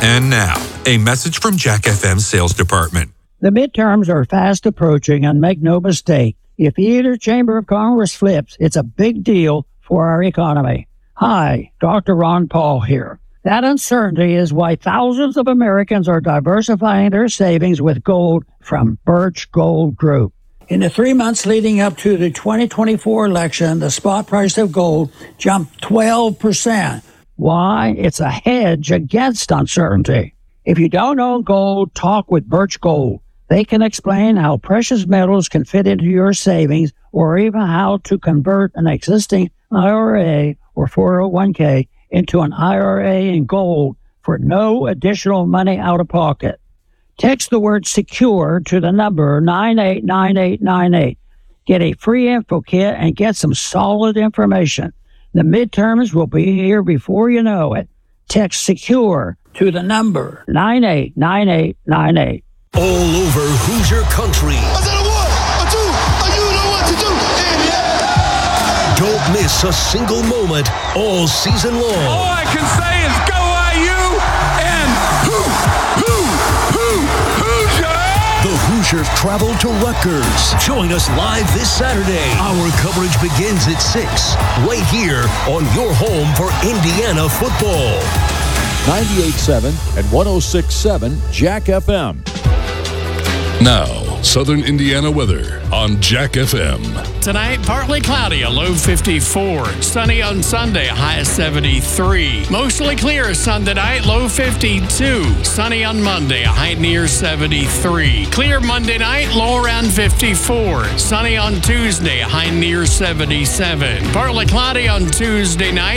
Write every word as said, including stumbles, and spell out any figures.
And now, a message from Jack F M's sales department. The midterms are fast approaching, and make no mistake, if either chamber of Congress flips, it's a big deal for our economy. Hi, Doctor Ron Paul here. That uncertainty is why thousands of Americans are diversifying their savings with gold from Birch Gold Group. In the three months leading up to the twenty twenty-four election, the spot price of gold jumped twelve percent. Why? It's a hedge against uncertainty. If you don't own gold, talk with Birch Gold. They can explain how precious metals can fit into your savings, or even how to convert an existing I R A or four oh one k into an I R A in gold for no additional money out of pocket. Text the word SECURE to the number nine eight nine eight nine eight. Get a free info kit and get some solid information. The midterms will be here before you know it. Text SECURE to the number nine eight nine eight nine eight. All over Hoosier Country. I said a one, a two, a you know what to do, and yeah. Don't miss a single moment all season long. All I can say is go I U and hoo, hoo, hoo, Hoosier! The Hoosiers travel to Rutgers. Join us live this Saturday. Our coverage begins at six, right here on your home for Indiana football. ninety-eight point seven and one oh six point seven Jack F M. Now, Southern Indiana weather on Jack F M. Tonight, partly cloudy, a low fifty-four. Sunny on Sunday, a high of seventy-three. Mostly clear Sunday night, low fifty-two. Sunny on Monday, a high near seventy-three. Clear Monday night, low around fifty-four. Sunny on Tuesday, a high near seventy-seven. Partly cloudy on Tuesday night.